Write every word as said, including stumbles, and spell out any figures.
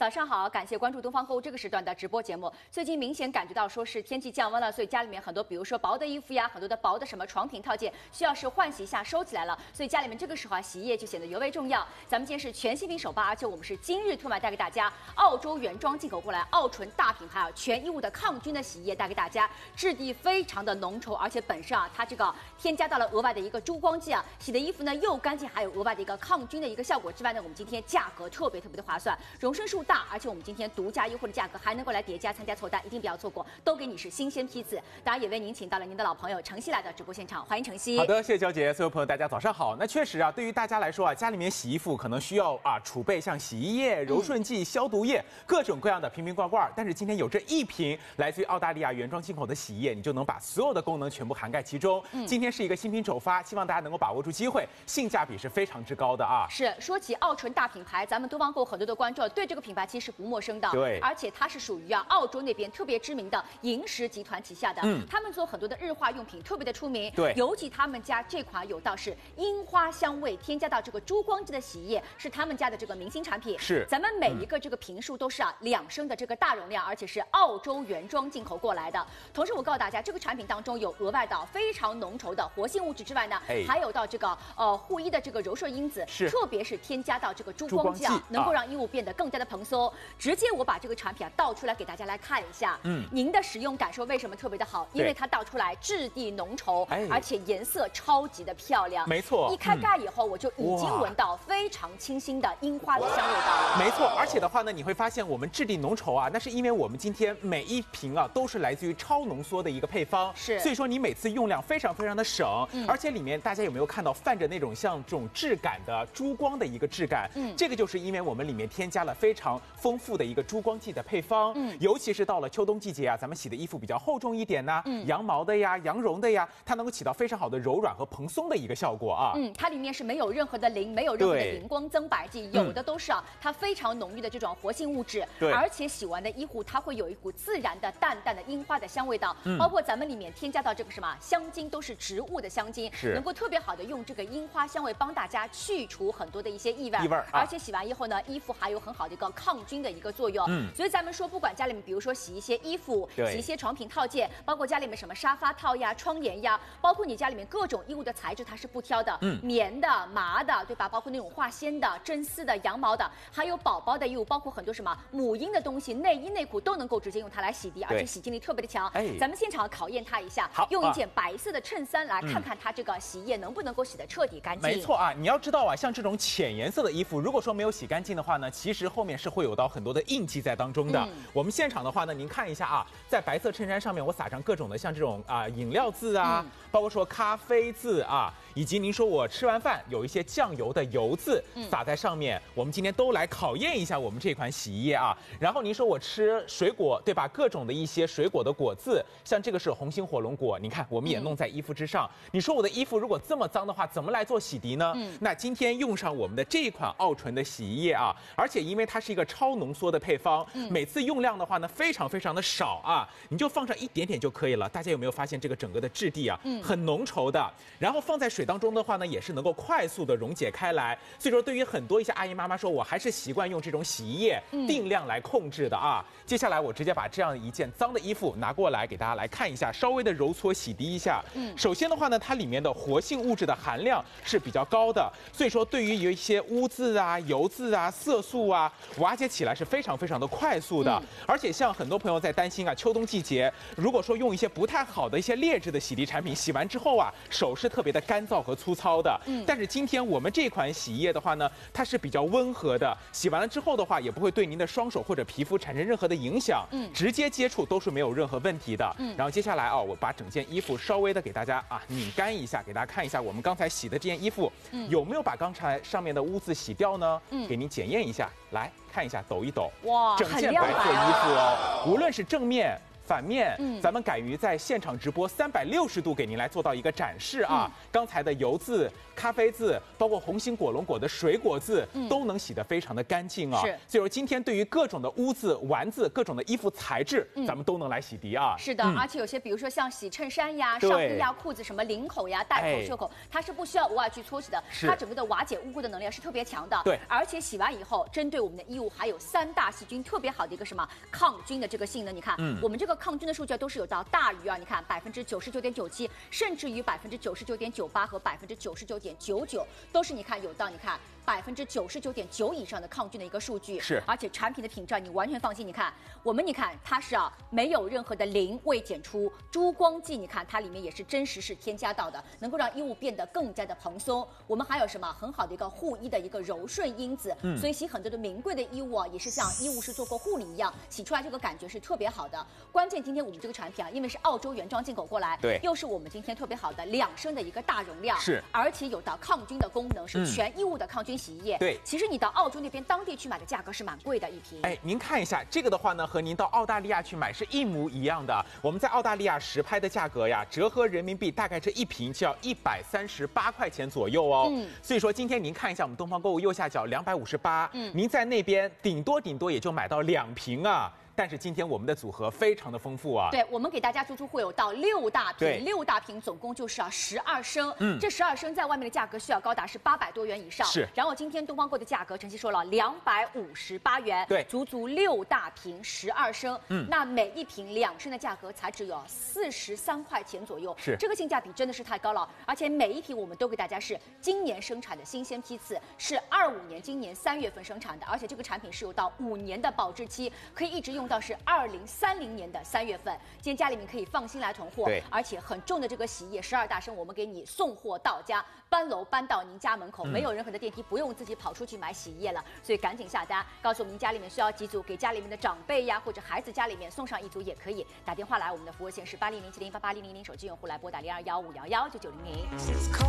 早上好，感谢关注东方购物这个时段的直播节目。最近明显感觉到说是天气降温了，所以家里面很多，比如说薄的衣服呀，很多的薄的什么床品套件，需要是换洗一下收起来了，所以家里面这个时候啊，洗衣液就显得尤为重要。咱们今天是全新品首发，而且我们是今日特卖带给大家澳洲原装进口过来澳纯大品牌啊，全衣物的抗菌的洗衣液带给大家，质地非常的浓稠，而且本身啊，它这个添加到了额外的一个珠光剂啊，洗的衣服呢又干净，还有额外的一个抗菌的一个效果之外呢，我们今天价格特别特别的划算，容身数大。而且我们今天独家优惠的价格还能够来叠加参加凑单，一定不要错过，都给你是新鲜批次。当然也为您请到了您的老朋友晨曦来到直播现场，欢迎晨曦。 好的，谢谢娇姐，所有朋友大家早上好。那确实啊，对于大家来说啊，家里面洗衣服可能需要啊储备像洗衣液、柔顺剂、消毒液，各种各样的瓶瓶罐罐。但是今天有这一瓶来自于澳大利亚原装进口的洗衣液，你就能把所有的功能全部涵盖其中。嗯、今天是一个新品首发，希望大家能够把握住机会，性价比是非常之高的啊。 是，说起澳纯大品牌，咱们东方购很多的观众对这个品牌其实不陌生的。 对， 而且它是属于啊澳洲那边特别知名的银石集团旗下的，嗯，他们做很多的日化用品特别的出名， 对， 尤其他们家这款有道是樱花香味添加到这个珠光剂的洗衣液，是他们家的这个明星产品， 是， 咱们每一个这个瓶数都是啊两升的这个大容量，而且是澳洲原装进口过来的。同时我告诉大家，这个产品当中有额外的非常浓稠的活性物质之外呢，还有到这个呃护衣的这个柔顺因子， 是， 特别是添加到这个珠光剂啊，能够让衣物变得更加的蓬松。直接我把这个产品啊倒出来给大家来看一下，嗯，您的使用感受为什么特别的好？因为它倒出来质地浓稠，哎、而且颜色超级的漂亮。 没错， 一开盖以后，我就已经闻到非常清新的樱花的香味道了。 没错，而且的话呢，你会发现我们质地浓稠啊，那是因为我们今天每一瓶啊都是来自于超浓缩的一个配方， 是， 所以说你每次用量非常非常的省，嗯、而且里面大家有没有看到泛着那种像这种质感的珠光的一个质感？嗯，这个就是因为我们里面添加了非常丰富的一个珠光剂的配方，嗯，尤其是到了秋冬季节啊，咱们洗的衣服比较厚重一点呐、嗯，羊毛的呀、羊绒的呀，它能够起到非常好的柔软和蓬松的一个效果啊。 嗯，它里面是没有任何的磷，没有任何的荧光增白剂，有的都是啊，它非常浓郁的这种活性物质，对，而且洗完的衣服它会有一股自然的淡淡的樱花的香味道，嗯、包括咱们里面添加到这个什么香精都是植物的香精，是能够特别好的用这个樱花香味帮大家去除很多的一些异味，异味、啊，而且洗完以后呢，衣服还有很好的一个抗菌的一个作用，嗯，所以咱们说不管家里面，比如说洗一些衣服，洗一些床品套件，包括家里面什么沙发套呀、窗帘呀，包括你家里面各种衣物的材质，它是不挑的，嗯，棉的、麻的，对吧？包括那种化纤的、真丝的、羊毛的，还有宝宝的衣物，包括很多什么母婴的东西，内衣内裤都能够直接用它来洗涤，而且洗净力特别的强。哎，咱们现场考验它一下，好，用一件白色的衬衫来看看它这个洗衣液能不能够洗得彻底干净。 没错啊，你要知道啊，像这种浅颜色的衣服，如果说没有洗干净的话呢，其实后面是会有到很多的印记在当中的。嗯、我们现场的话呢，您看一下啊，在白色衬衫上面我撒上各种的像这种啊饮料字啊，嗯、包括说咖啡字啊，以及您说我吃完饭有一些酱油的油渍撒在上面，嗯、我们今天都来考验一下我们这款洗衣液啊。然后您说我吃水果对吧？各种的一些水果的果字，像这个是红心火龙果，你看我们也弄在衣服之上。嗯、你说我的衣服如果这么脏的话，怎么来做洗涤呢？嗯、那今天用上我们的这一款澳纯的洗衣液啊，而且因为它是一个超浓缩的配方，嗯、每次用量的话呢非常非常的少啊，你就放上一点点就可以了。大家有没有发现这个整个的质地啊，嗯、很浓稠的，然后放在水当中的话呢，也是能够快速的溶解开来。所以说，对于很多一些阿姨妈妈说，我还是习惯用这种洗衣液定量来控制的啊。嗯、接下来我直接把这样一件脏的衣服拿过来给大家来看一下，稍微的揉搓洗涤一下。嗯，首先的话呢，它里面的活性物质的含量是比较高的，所以说对于有一些污渍啊、油渍啊、色素啊，瓦解起来是非常非常的快速的。嗯、而且像很多朋友在担心啊，秋冬季节如果说用一些不太好的一些劣质的洗涤产品，洗完之后啊，手是特别的干燥和粗糙的。嗯，但是今天我们这款洗衣液的话呢，它是比较温和的，洗完了之后的话，也不会对您的双手或者皮肤产生任何的影响。嗯，直接接触都是没有任何问题的。嗯，然后接下来啊，我把整件衣服稍微的给大家啊拧干一下，给大家看一下我们刚才洗的这件衣服，嗯、有没有把刚才上面的污渍洗掉呢？嗯，给您检验一下，来看一下，抖一抖，哇，整件白色衣服哦，无论是正面。 反面，嗯，咱们敢于在现场直播三百六十度给您来做到一个展示啊。嗯、刚才的油渍、咖啡渍，包括红心果龙果的水果渍，嗯、都能洗得非常的干净啊。是，所以说今天对于各种的污渍、丸子、各种的衣服材质，嗯、咱们都能来洗涤啊。 是的，嗯、而且有些比如说像洗衬衫呀、上衣呀、裤子什么领口呀、带口、袖口，它是不需要额外去搓洗的，它整个的瓦解污垢的能力是特别强的。 对， 而且洗完以后，针对我们的衣物还有三大细菌特别好的一个什么抗菌的这个性能。你看，嗯、我们这个抗菌的数据都是有到大于啊，你看百分之九十九点九七，甚至于百分之九十九点九八和百分之九十九点九九，都是你看有到你看百分之九十九点九以上的抗菌的一个数据。 是， 而且产品的品质你完全放心。你看，我们你看它是啊，没有任何的磷未检出，珠光剂你看它里面也是真实是添加到的，能够让衣物变得更加的蓬松。我们还有什么很好的一个护衣的一个柔顺因子，嗯，所以洗很多的名贵的衣物啊，也是像衣物是做过护理一样，洗出来这个感觉是特别好的。关键今天我们这个产品啊，因为是澳洲原装进口过来， 对， 又是我们今天特别好的两升的一个大容量， 是， 而且有到抗菌的功能，是全衣物的抗菌洗衣液。 对， 其实你到澳洲那边当地去买的价格是蛮贵的，一瓶。 哎，您看一下这个的话呢，和您到澳大利亚去买是一模一样的。我们在澳大利亚实拍的价格呀，折合人民币大概这一瓶就要一百三十八块钱左右哦。嗯，所以说今天您看一下我们东方购物右下角两百五十八，嗯，您在那边顶多顶多也就买到两瓶啊。但是今天我们的组合非常的丰富啊！ 对，我们给大家足足会有到六大瓶，六大瓶总共就是啊十二升。嗯，这十二升在外面的价格需要高达是八百多元以上。 是。 然后今天东方购的价格，晨曦说了两百五十八元。 对， 足足六大瓶十二升。嗯，那每一瓶两升的价格才只有四十三块钱左右。 是。 这个性价比真的是太高了，而且每一瓶我们都给大家是今年生产的新鲜批次，是二五年今年三月份生产的，而且这个产品是有到五年的保质期，可以一直用到是二零三零年的三月份，今天家里面可以放心来囤货。 对， 而且很重的这个洗衣液十二大升，我们给你送货到家，搬楼搬到您家门口，嗯、没有任何的电梯，不用自己跑出去买洗衣液了。所以赶紧下单，告诉我们您家里面需要几组，给家里面的长辈呀或者孩子家里面送上一组也可以。打电话来，我们的服务线是八零零七零八八零零零，手机用户来拨打零二幺五幺幺九九零零。